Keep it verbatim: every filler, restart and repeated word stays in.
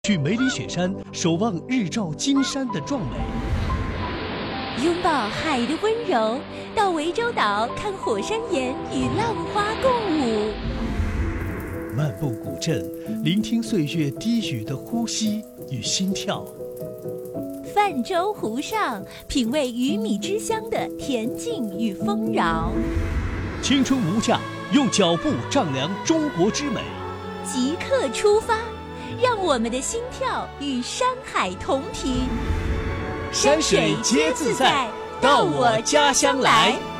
去梅里雪山守望日照金山的壮美， 拥抱海的温柔，到涠洲岛看火山岩与浪花共舞。 漫步古镇，聆听岁月低语的呼吸与心跳。 泛舟湖上，品味鱼米之乡的恬静与丰饶。 青春无价，用脚步丈量中国之美。 即刻出发，让我们的心跳与山海同频。 山水皆自在，到我家乡来。